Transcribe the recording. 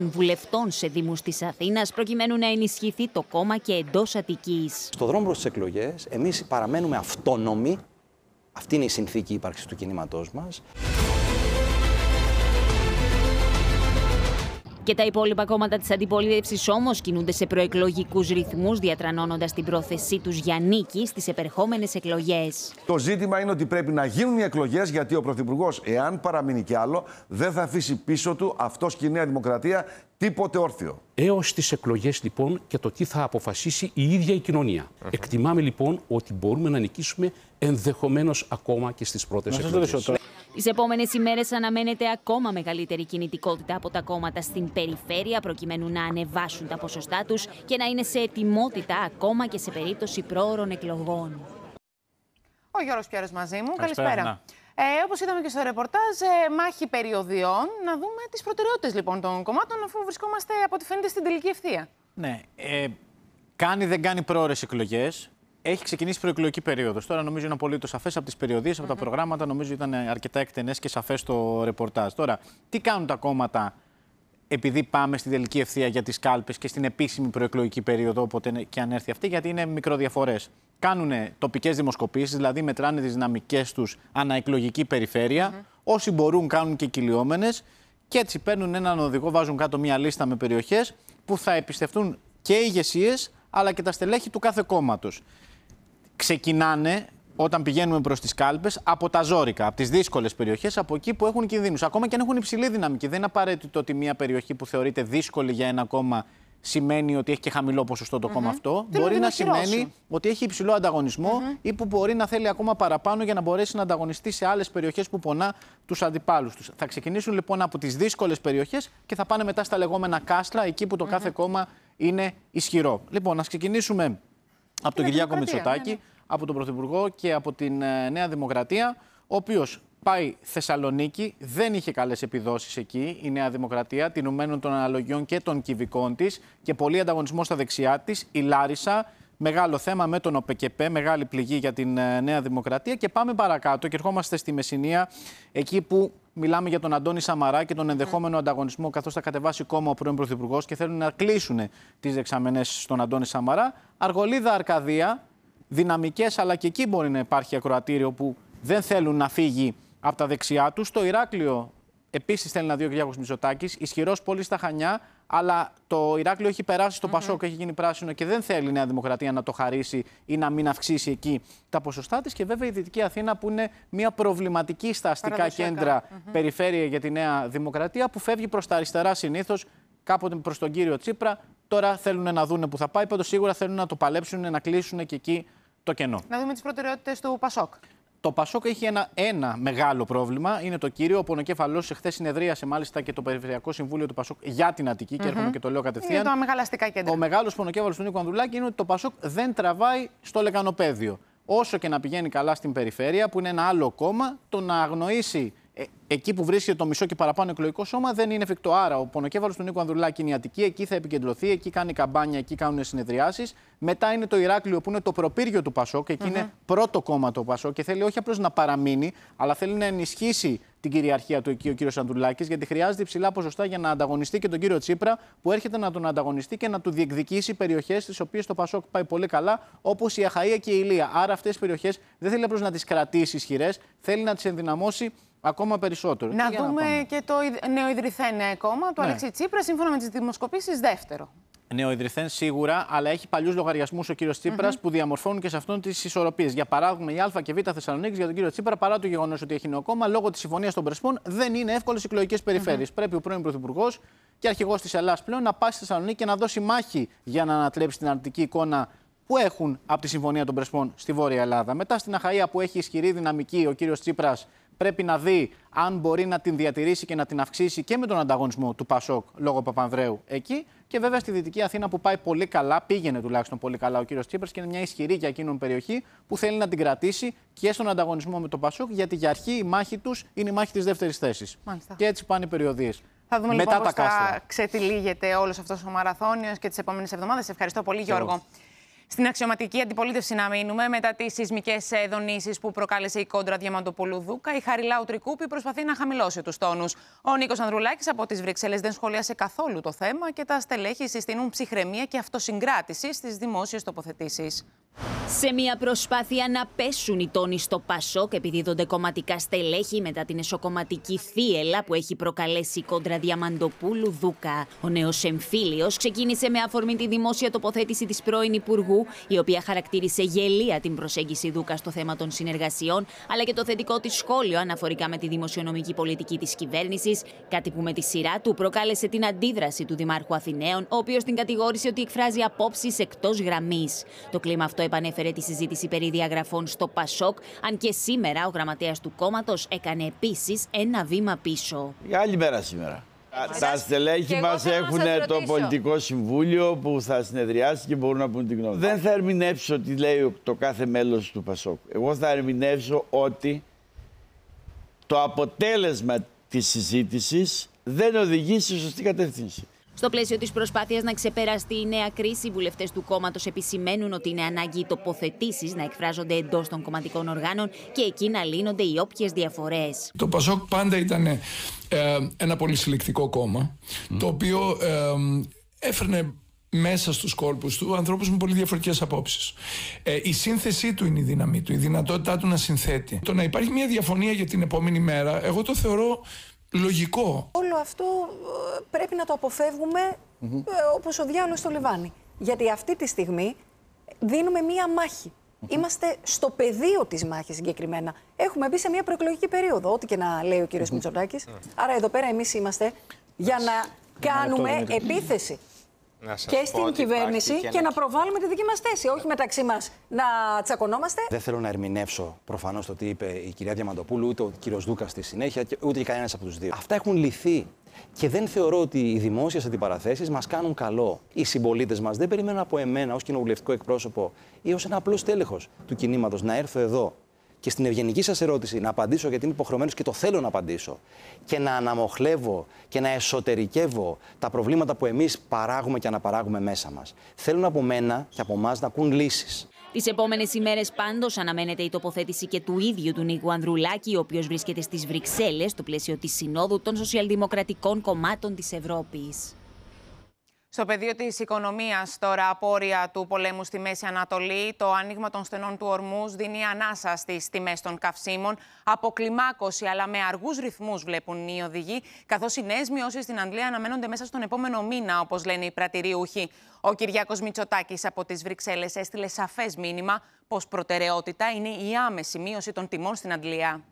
βουλευτών σε δήμους της Αθήνας προκειμένου να ενισχυθεί το κόμμα και εντός Αττικής. Στο δρόμο προς τις εκλογές, εμείς παραμένουμε αυτόνομοι. Αυτή είναι η συνθήκη ύπαρξης του κινήματός μας. Και τα υπόλοιπα κόμματα της αντιπολίτευσης όμως κινούνται σε προεκλογικούς ρυθμούς, διατρανώνοντας την πρόθεσή τους για νίκη στις επερχόμενες εκλογές. Το ζήτημα είναι ότι πρέπει να γίνουν οι εκλογές, γιατί ο Πρωθυπουργός, εάν παραμείνει κι άλλο, δεν θα αφήσει πίσω του, αυτός και η Νέα Δημοκρατία, τίποτε όρθιο. Έως τις εκλογές, λοιπόν, και το τι θα αποφασίσει η ίδια η κοινωνία. Εκτιμάμε, λοιπόν, ότι μπορούμε να νικήσουμε ενδεχομένως ακόμα και στις πρώτες εκλογές. Τις επόμενες ημέρες αναμένεται ακόμα μεγαλύτερη κινητικότητα από τα κόμματα στην περιφέρεια προκειμένου να ανεβάσουν τα ποσοστά τους και να είναι σε ετοιμότητα ακόμα και σε περίπτωση προώρων εκλογών. Ο Γιώργος Πιέρος μαζί μου. Καλησπέρα. Όπως είδαμε και στο ρεπορτάζ, μάχη περιοδιών. Να δούμε τις προτεραιότητες λοιπόν των κομμάτων, αφού βρισκόμαστε από ό,τι φαίνεται στην τελική ευθεία. Ναι. Κάνει δεν κάνει προώρες εκλογές. Έχει ξεκινήσει προεκλογική περίοδος. Τώρα νομίζω είναι απολύτως σαφές από τις περιοδίες, από τα προγράμματα. Νομίζω ήταν αρκετά εκτενές και σαφές το ρεπορτάζ. Τώρα, τι κάνουν τα κόμματα επειδή πάμε στην τελική ευθεία για τις κάλπες και στην επίσημη προεκλογική περίοδο, όποτε και αν έρθει αυτή, γιατί είναι μικροδιαφορές. Κάνουν τοπικές δημοσκοπήσεις, δηλαδή μετράνε τις δυναμικές τους αναεκλογική περιφέρεια. Όσοι μπορούν, κάνουν και κυλιόμενες. Και έτσι παίρνουν έναν οδηγό, βάζουν κάτω μία λίστα με περιοχές που θα εμπιστευτούν και οι ηγεσίες αλλά και τα στελέχη του κάθε κόμματος. Ξεκινάνε, όταν πηγαίνουμε προς τις κάλπες, από τα ζόρικα, από τις δύσκολες περιοχές, από εκεί που έχουν κινδύνους. Ακόμα και αν έχουν υψηλή δυναμική. Δεν είναι απαραίτητο ότι μια περιοχή που θεωρείται δύσκολη για ένα κόμμα σημαίνει ότι έχει και χαμηλό ποσοστό το κόμμα αυτό. Μπορεί να σημαίνει ότι έχει υψηλό ανταγωνισμό ή που μπορεί να θέλει ακόμα παραπάνω για να μπορέσει να ανταγωνιστεί σε άλλες περιοχές που πονά τους αντιπάλους τους. Θα ξεκινήσουν λοιπόν από τις δύσκολες περιοχές και θα πάνε μετά στα λεγόμενα κάστρα, εκεί που το κάθε κόμμα είναι ισχυρό. Λοιπόν, να ξεκινήσουμε από τον Κυριάκο Μητσοτάκη, από τον Πρωθυπουργό και από την Νέα Δημοκρατία, ο οποίος πάει Θεσσαλονίκη, δεν είχε καλές επιδόσεις εκεί η Νέα Δημοκρατία, τηνουμένων των αναλογιών και των κυβικών της και πολύ ανταγωνισμό στα δεξιά της. Η Λάρισα, μεγάλο θέμα με τον ΟΠΚΠ, μεγάλη πληγή για την Νέα Δημοκρατία. Και πάμε παρακάτω και ερχόμαστε στη Μεσσηνία, εκεί που μιλάμε για τον Αντώνη Σαμαρά και τον ενδεχόμενο ανταγωνισμό, καθώς θα κατεβάσει κόμμα ο πρώην Πρωθυπουργός και θέλουν να κλείσουν τις δεξαμενές στον Αντώνη Σαμαρά. Αργολίδα, Αρκαδία, δυναμικές, αλλά και εκεί μπορεί να υπάρχει ακροατήριο που δεν θέλουν να φύγει από τα δεξιά του. Το Ηράκλειο επίσης θέλει να δει ο Κυριάκος Μητσοτάκης, ισχυρός πολύ στα Χανιά, αλλά το Ηράκλειο έχει περάσει στο Πασόκ, έχει γίνει πράσινο και δεν θέλει η Νέα Δημοκρατία να το χαρίσει ή να μην αυξήσει εκεί τα ποσοστά της. Και βέβαια η Δυτική Αθήνα, που είναι μια προβληματική στα αστικά κέντρα περιφέρεια για τη Νέα Δημοκρατία, που φεύγει προς τα αριστερά συνήθως, κάποτε προς τον κύριο Τσίπρα. Τώρα θέλουν να δούνε που θα πάει, πάντως σίγουρα θέλουν να το παλέψουν, να κλείσουν και εκεί το κενό. Να δούμε τις προτεραιότητες του Πασόκ. Το Πασόκ έχει ένα μεγάλο πρόβλημα. Είναι το κύριο. Ο πονοκέφαλός χθες συνεδρίασε μάλιστα και το Περιφερειακό Συμβούλιο του Πασόκ για την Αττική. Και έρχομαι και το λέω κατευθείαν. Είναι τα μεγάλα αστικά κέντρα. Ο μεγάλος πονοκέφαλος του Νίκου Ανδρουλάκη είναι ότι το Πασόκ δεν τραβάει στο λεκανοπέδιο. Όσο και να πηγαίνει καλά στην περιφέρεια, που είναι ένα άλλο κόμμα, το να αγνοήσει εκεί που βρίσκεται το μισό και παραπάνω εκλογικό σώμα δεν είναι εφικτό. Άρα, ο πονοκέφαλος του Νίκου Ανδρουλάκη είναι η Αττική, εκεί θα επικεντρωθεί, εκεί κάνει καμπάνια, εκεί κάνουν συνεδριάσεις. Μετά είναι το Ηράκλειο, που είναι το προπύργιο του Πασόκ, εκεί είναι πρώτο κόμμα το Πασόκ και θέλει όχι απλώς να παραμείνει, αλλά θέλει να ενισχύσει την κυριαρχία του εκεί ο κύριος Ανδρουλάκης, γιατί χρειάζεται υψηλά ποσοστά για να ανταγωνιστεί και τον κύριο Τσίπρα, που έρχεται να τον ανταγωνιστεί και να του διεκδικήσει περιοχές τις οποίες το Πασόκ πάει πολύ καλά, όπως η Αχαΐα και η Ηλία. Άρα, αυτές τις περιοχές δεν θέλει απλώς να τις κρατήσει ισχυρές, θέλει να τις ενδυναμώσει ακόμα περισσότερο. Να δούμε και το νεοειδρυθέν κόμμα του Αλέξη Τσίπρα, σύμφωνα με τις δημοσκοπήσεις, δεύτερο. Νεοειδρυθέν σίγουρα, αλλά έχει παλιούς λογαριασμούς ο κύριος Τσίπρας που διαμορφώνουν και σε αυτόν τις ισορροπίες. Για παράδειγμα, η Α και Β Θεσσαλονίκης για τον κύριο Τσίπρα, παρά το γεγονός ότι έχει νέο κόμμα, λόγω της συμφωνίας των Πρεσπών, δεν είναι εύκολες εκλογικές περιφέρειες. Πρέπει ο πρώην Πρωθυπουργός και αρχηγός της Ελλάδας πλέον να πάει στη Θεσσαλονίκη και να δώσει μάχη για να ανατρέψει την αρνητική εικόνα που έχουν από τη συμφωνία των Πρεσπών στη Βόρεια Ελλάδα. Μετά στην Αχαΐα, που έχει ισχυρή δυναμική, ο κύριος Τσίπρας πρέπει να δει αν μπορεί να την διατηρήσει και να την αυξήσει και με τον ανταγωνισμό του Πασόκ λόγω Παπανδρέου εκεί. Και βέβαια στη Δυτική Αθήνα, που πάει πολύ καλά, πήγαινε τουλάχιστον πολύ καλά ο κύριος Τσίπρας και είναι μια ισχυρή για εκείνον περιοχή που θέλει να την κρατήσει και στον ανταγωνισμό με τον Πασόκ, γιατί για αρχή η μάχη τους είναι η μάχη της δεύτερης θέσης. Και έτσι πάνε οι περιοδίες. Θα δούμε μετά λοιπόν πώς θα ξετυλίγεται όλος αυτός ο μαραθώνιος και τις επόμενες εβδομάδες. Ευχαριστώ πολύ, Γιώργο. Στην αξιωματική αντιπολίτευση να μείνουμε, μετά τις σεισμικές δονήσεις που προκάλεσε η κόντρα Διαμαντοπούλου-Δούκα, η Χαριλάου Τρικούπη προσπαθεί να χαμηλώσει τους τόνους. Ο Νίκος Ανδρουλάκης από τις Βρυξέλλες δεν σχολίασε καθόλου το θέμα και τα στελέχη συστήνουν ψυχραιμία και αυτοσυγκράτηση στις δημόσιες τοποθετήσεις. Σε μια προσπάθεια να πέσουν οι τόνοι στο Πασόκ, επιδίδονται κομματικά στελέχη μετά την εσωκομματική θύελλα που έχει προκαλέσει η κόντρα Διαμαντοπούλου-Δούκα. Ο νέος εμφύλιος ξεκίνησε με αφορμή τη δημόσια τοποθέτηση της πρώην Υπουργού, η οποία χαρακτήρισε γελία την προσέγγιση Δούκα στο θέμα των συνεργασιών, αλλά και το θετικό της σχόλιο αναφορικά με τη δημοσιονομική πολιτική της κυβέρνησης, κάτι που με τη σειρά του προκάλεσε την αντίδραση του Δημάρχου Αθηναίων, ο οποίος την κατηγόρησε ότι εκφράζει απόψεις εκτός γραμμής. Το κλίμα αυτό επανέφερε τη συζήτηση περί διαγραφών στο Πασόκ, αν και σήμερα ο γραμματέας του κόμματος έκανε επίσης ένα βήμα πίσω. Άλλη μέρα σήμερα. Τα στελέχη μας έχουν το πολιτικό συμβούλιο που θα συνεδριάσει και μπορούν να πούν την γνώμη. Δεν θα ερμηνεύσω τι λέει το κάθε μέλος του Πασόκ. Εγώ θα ερμηνεύσω ότι το αποτέλεσμα της συζήτησης δεν οδηγεί στη σωστή κατεύθυνση. Στο πλαίσιο της προσπάθειας να ξεπεραστεί η νέα κρίση, οι βουλευτές του κόμματος επισημαίνουν ότι είναι ανάγκη οι τοποθετήσεις να εκφράζονται εντός των κομματικών οργάνων και εκεί να λύνονται οι όποιες διαφορές. Το Πασόκ πάντα ήταν ένα πολύ συλλεκτικό κόμμα, το οποίο έφερνε μέσα στους κόλπους του ανθρώπους με πολύ διαφορετικές απόψεις. Η σύνθεσή του είναι η δύναμή του, η δυνατότητά του να συνθέτει. Το να υπάρχει μια διαφωνία για την επόμενη μέρα, εγώ το θεωρώ λογικό. Όλο αυτό πρέπει να το αποφεύγουμε όπως ο διάολος στο λιβάνι. Γιατί αυτή τη στιγμή δίνουμε μία μάχη. Είμαστε στο πεδίο της μάχης συγκεκριμένα. Έχουμε μπει σε μία προεκλογική περίοδο, ό,τι και να λέει ο κύριος Μητσοτάκης. Άρα εδώ πέρα εμείς είμαστε για να κάνουμε επίθεση και στην κυβέρνηση και να προβάλλουμε τη δική μας θέση. Όχι μεταξύ μας να τσακωνόμαστε. Δεν θέλω να ερμηνεύσω προφανώς το τι είπε η κυρία Διαμαντοπούλου, ούτε ο κύριος Δούκας στη συνέχεια, ούτε και κανένας από τους δύο. Αυτά έχουν λυθεί. Και δεν θεωρώ ότι οι δημόσιες αντιπαραθέσεις μας κάνουν καλό. Οι συμπολίτες μας δεν περιμένουν από εμένα ως κοινοβουλευτικό εκπρόσωπο ή ως ένα απλό στέλεχος του κινήματος να έρθω εδώ και στην ευγενική σας ερώτηση να απαντήσω, γιατί είμαι υποχρεωμένος και το θέλω να απαντήσω, και να αναμοχλεύω και να εσωτερικεύω τα προβλήματα που εμείς παράγουμε και αναπαράγουμε μέσα μας. Θέλουν από μένα και από εμάς να ακούν λύσεις. Τις επόμενες ημέρες πάντως αναμένεται η τοποθέτηση και του ίδιου του Νίκου Ανδρουλάκη, ο οποίος βρίσκεται στις Βρυξέλλες στο πλαίσιο της Συνόδου των Σοσιαλδημοκρατικών Κομμάτων της Ευρώπης. Στο πεδίο της οικονομίας, τώρα απόρρια του πολέμου στη Μέση Ανατολή, το άνοιγμα των στενών του Ορμούζ δίνει ανάσα στις τιμές των καυσίμων. Αποκλιμάκωση, αλλά με αργούς ρυθμούς, βλέπουν οι οδηγοί, καθώς οι νέες μειώσεις στην Αγγλία αναμένονται μέσα στον επόμενο μήνα, όπως λένε οι πρατηριούχοι. Ο Κυριάκος Μητσοτάκης από τις Βρυξέλλες έστειλε σαφές μήνυμα πως προτεραιότητα είναι η άμεση μείωση των τιμών στην Αγγλία.